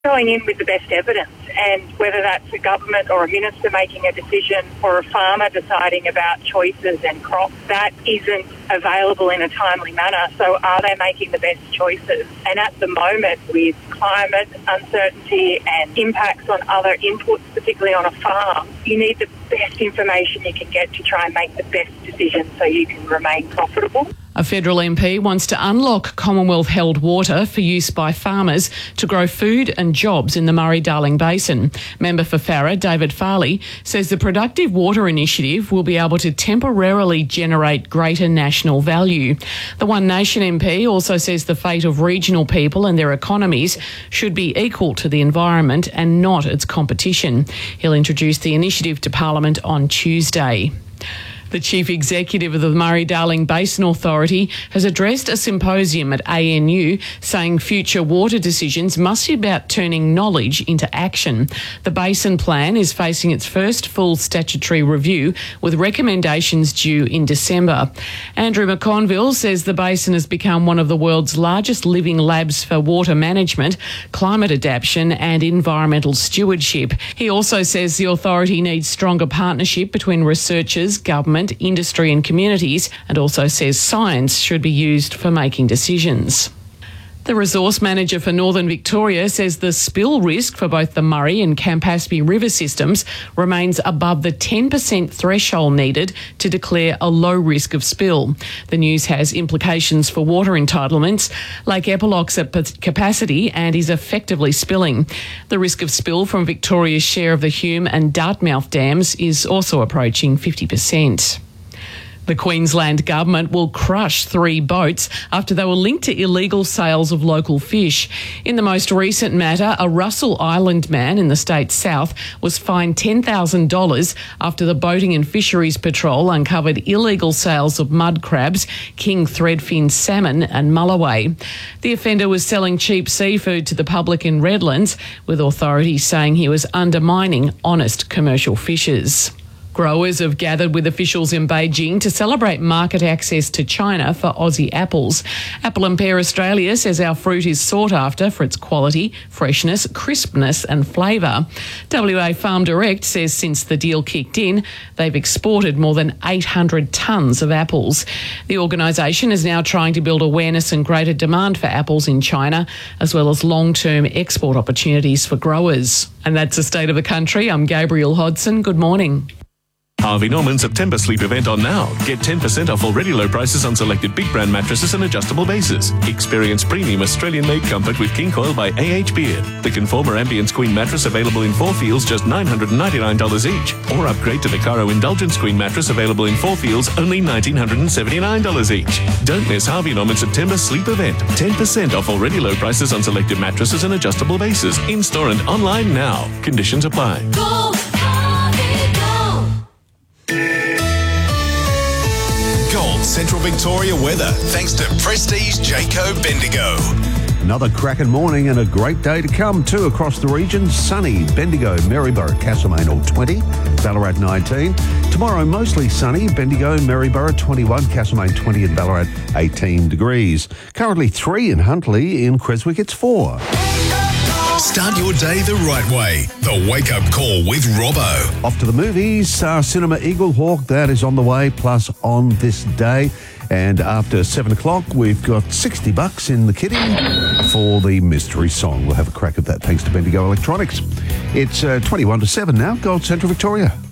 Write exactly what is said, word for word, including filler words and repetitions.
going in with the best evidence, and whether that's a government or a minister making a decision or a farmer deciding about choices and crops, that isn't available in a timely manner. So are they making the best choices? And at the moment, with climate uncertainty and impacts on other inputs, particularly on a farm, you need the best information you can get to try and make the best decision so you can remain profitable. A federal M P wants to unlock Commonwealth-held water for use by farmers to grow food and jobs in the Murray-Darling Basin. Member for Farrer, David Farley, says the Productive Water Initiative will be able to temporarily generate greater national value. The One Nation M P also says the fate of regional people and their economies should be equal to the environment and not its competition. He'll introduce the initiative to Parliament on Tuesday. The Chief Executive of the Murray-Darling Basin Authority has addressed a symposium at A N U saying future water decisions must be about turning knowledge into action. The Basin Plan is facing its first full statutory review with recommendations due in December. Andrew McConville says the basin has become one of the world's largest living labs for water management, climate adaptation and environmental stewardship. He also says the authority needs stronger partnership between researchers, government, industry and communities, and also says science should be used for making decisions. The resource manager for Northern Victoria says the spill risk for both the Murray and Campaspe river systems remains above the ten percent threshold needed to declare a low risk of spill. The news has implications for water entitlements. Lake Eppalock's at capacity and is effectively spilling. The risk of spill from Victoria's share of the Hume and Dartmouth dams is also approaching fifty percent. The Queensland Government will crush three boats after they were linked to illegal sales of local fish. In the most recent matter, a Russell Island man in the state's south was fined ten thousand dollars after the Boating and Fisheries Patrol uncovered illegal sales of mud crabs, king threadfin salmon and mulloway. The offender was selling cheap seafood to the public in Redlands, with authorities saying he was undermining honest commercial fishers. Growers have gathered with officials in Beijing to celebrate market access to China for Aussie apples. Apple and Pear Australia says our fruit is sought after for its quality, freshness, crispness and flavour. W A Farm Direct says since the deal kicked in, they've exported more than eight hundred tonnes of apples. The organisation is now trying to build awareness and greater demand for apples in China, as well as long-term export opportunities for growers. And that's the state of the country. I'm Gabrielle Hodson. Good morning. Harvey Norman September sleep event on now. Get ten percent off already low prices on selected big brand mattresses and adjustable bases. Experience premium Australian-made comfort with King Coil by A H Beard. The Conformer Ambience Queen mattress available in four feels, just nine hundred ninety-nine dollars each. Or upgrade to the Caro Indulgence Queen mattress available in four feels, only one thousand nine hundred seventy-nine dollars each. Don't miss Harvey Norman September sleep event. ten percent off already low prices on selected mattresses and adjustable bases. In-store and online now. Conditions apply. Go! Central Victoria weather, thanks to Prestige Jayco Bendigo. Another cracking morning and a great day to come too across the region. Sunny, Bendigo, Maryborough, Castlemaine all twenty, Ballarat nineteen. Tomorrow mostly sunny, Bendigo, Maryborough twenty-one, Castlemaine twenty and Ballarat eighteen degrees. Currently three in Huntley, in Creswick it's four. Start your day the right way. The Wake Up Call with Robbo. Off to the movies. Uh, Cinema Eagle Hawk, that is on the way, plus On This Day. And after seven o'clock, we've got sixty bucks in the kitty for the mystery song. We'll have a crack at that thanks to Bendigo Electronics. It's uh, twenty-one to seven now. Gold Central Victoria.